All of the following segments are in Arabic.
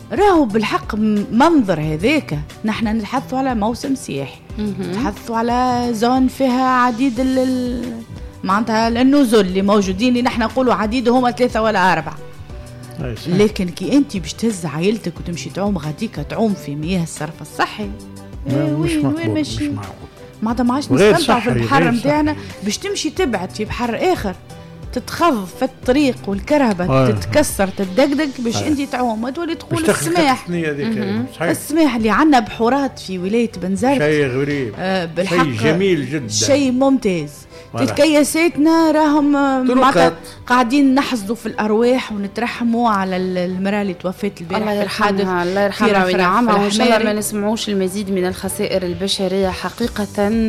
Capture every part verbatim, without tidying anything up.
راهو بالحق منظر هذاك. نحن نتحدثوا على موسم سياحي، نتحدثوا على زون فيها عديد ال معناتها النزل اللي موجودين، اللي نحن نقولوا عديد هما ثلاثة ولا أربعة. لكن كي أنت باش تهز عائلتك وتمشي تعوم غاديكا تعوم في مياه الصرف الصحي، مش مقبول، مش معقول. معناتها ما عادش نستمتع في البحر نتاعنا، باش تمشي تبعد في بحر آخر تتخض في الطريق والكرهبة آه. تتكسر تدقدق باش آه. انت تعوم وتولي تقول السماح. السماح اللي عندنا بحورات في ولاية بنزرت شيء غريب، آه بالحق شيء جميل جدا، شيء ممتاز. تتكيساتنا راهم قاعدين نحصدوا في الأرواح ونترحموا على المرأة اللي توفت البارح الله يرحمها الله يرحمها وينعمها، وإن شاء الله ما نسمعوش المزيد من الخسائر البشرية. حقيقة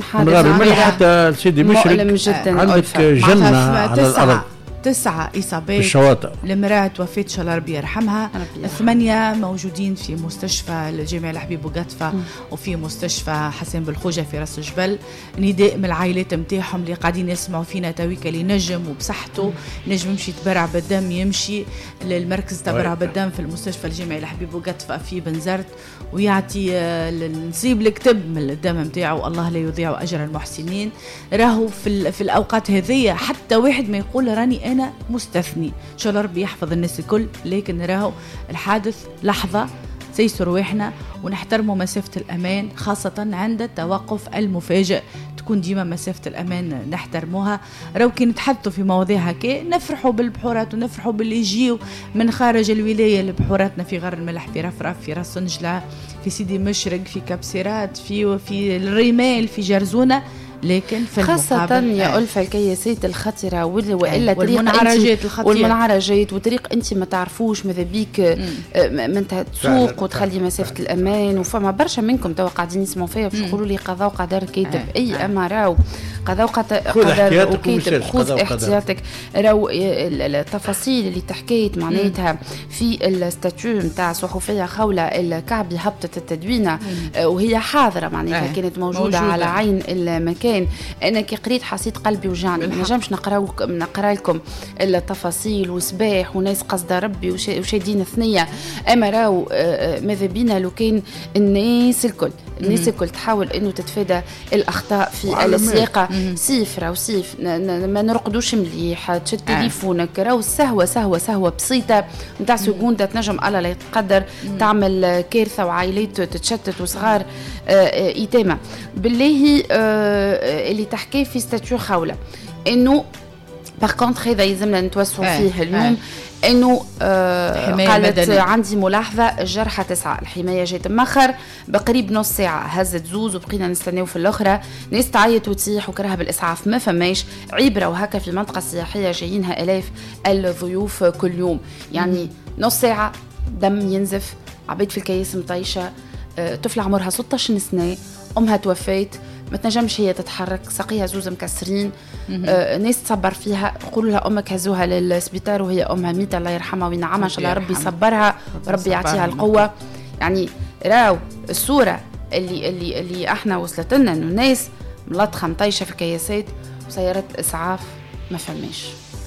حادثة حتى سيدي مشرك عندك جنة على الأرض، تسعة إصابات بالشواطئ، المرأة توفت شاء الله ربي يرحمها، ثمانية موجودين في مستشفى الجامع الحبيب بوقطفة وفي مستشفى حسين بالخوجة في راس الجبل. نداء من العائلات متاعهم اللي قاعدين يسمعوا فينا تويكا اللي نجم وبصحته نجم يمشي تبرع بالدم يمشي للمركز تبرع بالدم في المستشفى الجامع الحبيب بوقطفة في بنزرت ويعطي النصيب الكتب من الدم متاعه. الله لا يضيع أجر المحسنين. راهو في, في الأوقات هذية حتى واحد ما يقول راني أنا مستثني، إن شاء الله ربي يحفظ الناس الكل، لكن راهو الحادث لحظة سيسر روحنا ونحترموا مسافة الأمان، خاصة عند التوقف المفاجئ تكون ديما مسافة الأمان نحترموها. راهو كي نتحدثوا في مواضيع هكا نفرحوا بالبحورات ونفرحوا باللي يجيو من خارج الولاية لبحوراتنا في غار الملح، في رفرف، في راس نجلة، في سيدي مشرق، في كبسيرات، في في الرمال، في جرزونة. لكن في خاصة يا ألفة الكياسات الخطرة وإلا والمنعرجات الخطيرة والمنعرجات وطريق أنت ما تعرفوش ماذا بيك من تسوق وتخلي مسافة الأمان. وفما برشا منكم توا قاعدين يسمعوا فيها باش يقولوا لي قضاء وقدر كاتب أي أما راو قضاء وقدر وكاتب خذ احتياطك. راو التفاصيل اللي تحكيت معناتها في الستاتيو نتاع صحفية خولة الكعبي هبطت التدوينة وهي حاضرة معناتها كانت موجودة على عين المكان. انا كي قريت حسيت قلبي وجعني، ما نجمش نقراو نقرا لكم التفاصيل وسباح وناس قصد ربي وشادين ثنيه. اما راو ماذا بينا لو كان الناس الكل الناس الكل تحاول انه تتفادى الاخطاء في السياقه. سيف راو سيف ما نرقدوش مليح، تشد تليفونك راو سهوه سهوه سهوه بسيطه نتاع سكونده تنجم الله لا يتقدر تعمل كارثه وعائلات تتشتت وصغار ايتامه. بالله اللي تحكي في ستاتيو خولة انه باغ كونتر هذا يلزمنا نتوسعوا فيه اليوم. انه آه قالت مدنية. عندي ملاحظه الجرحى تسعه، الحمايه جات مخر بقريب نص ساعه هزت زوز وبقينا نستناو في الاخرى، ناس تعيط وتصيح وكرهها بالاسعاف ما فماش عبره. وهكا في منطقه سياحيه جايينها الاف الضيوف كل يوم، يعني نص ساعه دم ينزف، عبيد في الكياس مطيشه، آه طفله عمرها ستة عشر سنه امها توفيت ما تنجمش هي تتحرك، ساقيها زوز مكسرين، آه ناس تصبر فيها، قولوا لها امك هزوها للسبيطار وهي امها ميتة الله يرحمها وينعمها ان شاء الله ربي يصبرها وربي يعطيها القوه. يعني راو الصوره اللي اللي اللي احنا وصلت لنا انه ناس ملطخه مطيشه في الكياسات وسيارات اسعاف ما فماش.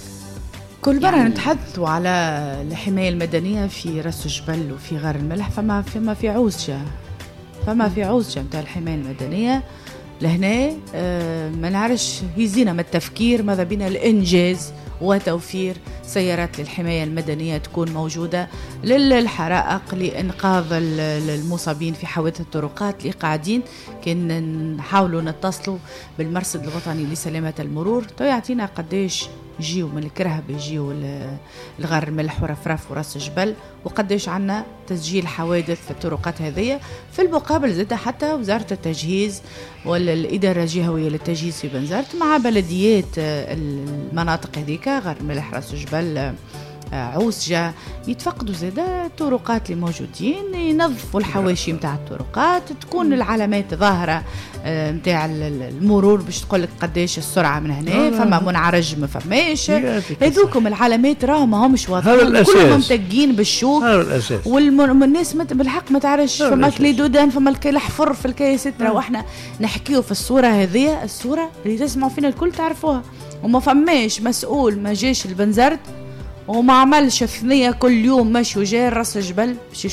كل مرة يعني نتحدثوا على الحماية المدنية في راس الجبل وفي غار الملح، فما فيما في عوزجة فما في عوزجة متاع الحماية المدنية لهنا. آه ما نعرفش يزينا من التفكير ماذا بينا الإنجاز وتوفير سيارات للحماية المدنية تكون موجودة للحرائق لإنقاذ المصابين في حوادث الطرقات اللي قاعدين كنا نحاولوا نتصلوا بالمرصد الوطني لسلامة المرور. تو يعطينا قديش يجيو من الكرهب يجيو الغار الملح ورفرف وراس الجبل وقديش عنا تسجيل حوادث في الطرقات هذه. في المقابل زاد حتى وزارة التجهيز والإدارة الجهوية للتجهيز في بنزرت مع بلديات المناطق هذيك غار الملح راس الجبل عوسجة يتفقدوا زادة الطرقات اللي موجودين، ينظفوا الحواشي متاع الطرقات، تكون العلامات ظاهرة متاع المرور باش تقولك قديش السرعة من هنا، فما منعرج ما فماش، هذوكم العلامات راهم ما همش واضحين كلهم متقين بالشوك والناس بالحق ما تعرفش. فما كليدودان فما الحفر في الكياسات. راهو احنا نحكيو في الصورة هذه، الصورة اللي تسمعوا فينا الكل تعرفوها، وما فماش مسؤول ما جاش البنزرت وما عملش ثنية كل يوم مشي وجاي راس الجبل